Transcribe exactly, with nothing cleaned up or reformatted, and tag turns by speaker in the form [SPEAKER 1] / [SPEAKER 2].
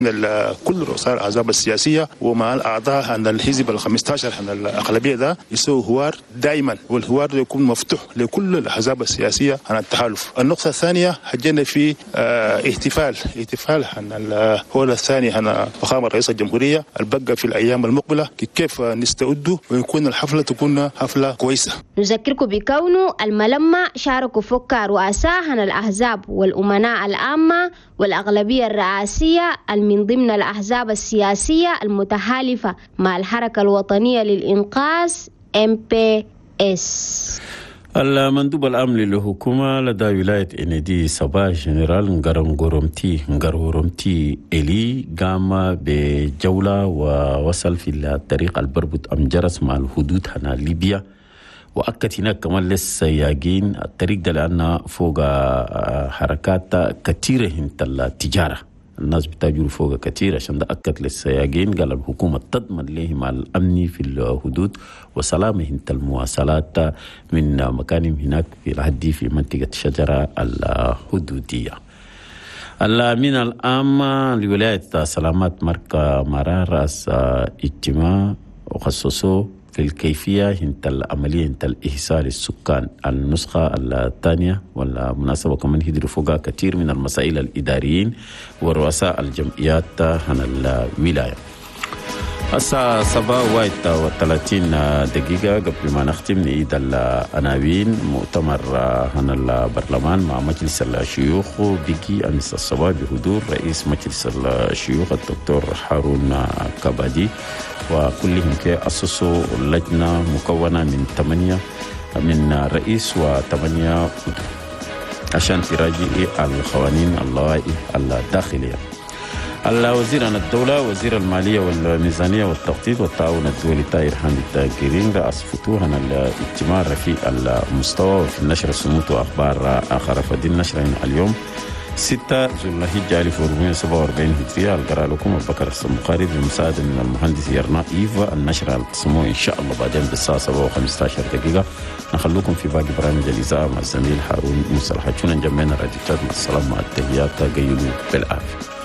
[SPEAKER 1] كل رؤساء الأحزاب السياسية ومع الأعضاء عن الحزب الخمسة عشر عن الأغلبية ده يسوي حوار دائما، والحوار يكون مفتوح لكل الأحزاب السياسية عن التحالف. النقطة الثانية حجينا في اه احتفال احتفال عن الهول الثاني عن فخامة رئيس الجمهورية البقى في الأيام المقبلة كيف نستعد ويكون الحفلة تكون حفلة كويسة.
[SPEAKER 2] نذكركم بكونه الملمع شاركوا فوق رؤساء عن الأحزاب والأمناء العامة والأغلبية الرئاسية من ضمن الأحزاب السياسية المتحالفة مع الحركة الوطنية للإنقاذ إم بي إس.
[SPEAKER 3] المندوب الأمن للحكومة لدى ولاية إندي صباح جنرال نغارونغورومتي نغارونغورومتي إلي قام بجولة ووصل في الطريق البربط أمجرس مع الحدود هنا ليبيا، وأكد هناك كمان للسياقين الطريق ده لأن فوق حركات كثيرة هنت التجارة، الناس بتاجروا فوق كثير عشان ده أكد للسياقين قال الحكومة تضمن لهم الأمن في الحدود وسلامة هنت المواصلات من مكانهم هناك في الهدي في منطقة شجرة الحدودية. الأمين العام لولاية سلامات مركز مرار رأس اجتماع وخصصه في الكيفية هنت العملية هنت الإحصاء للسكان النسخة الثانية، والمناسبة كمان هيدروا فوقها كثير من المسائل الإداريين ورؤساء الجمعيات عن الولاية. الساعة سبعة وثلاثين دقيقة قبل ما نختم نعيد العناوين. مؤتمر عن البرلمان مع مجلس الشيوخ بيجي أمس الصباح بحضور رئيس مجلس الشيوخ الدكتور هارون كبادي، وكلهم أسسوا لجنة مكونة من ثمانية من رئيس وثمانية عشان تراجع القوانين اللوائح الداخلية. الوزير عن الدولة وزير المالية والميزانية والتخطيط والتعاون الدولي طاهر حامد الداقرين رأس فتوح عن الاجتماع رفيع المستوى وفي النشر سموت وأخبار آخر. فدي النشر اليوم ستة ذو الحجة ألف وأربعمائة وسبعة وأربعين هجرية. القراء لكم أبو بكر السمقاري بمساعدة من المهندس يرنا إيفا. النشر تسموه إن شاء الله بعدين بالساعة سبعة وخمسة عشر دقيقة. نخلوكم في باقي برامج الإذاعة مع الزميل هارون موسى. الحجون جمعنا راديوتات مع السلام مع التحيات. قيلوا بالعافية.